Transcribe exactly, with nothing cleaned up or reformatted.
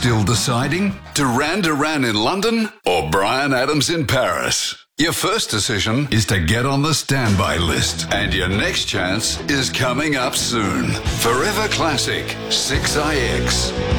Still deciding? Duran Duran in London or Bryan Adams in Paris? Your first decision is to get on the standby list, and your next chance is coming up soon. Forever Classic six I X.